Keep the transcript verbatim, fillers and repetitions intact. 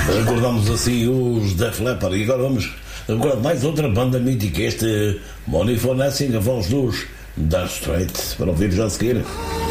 Recordamos assim os Def Leppard. E agora vamos agora mais outra banda mítica, este Money for Nothing, a voz dos Dire Straits, para ouvir já a seguir.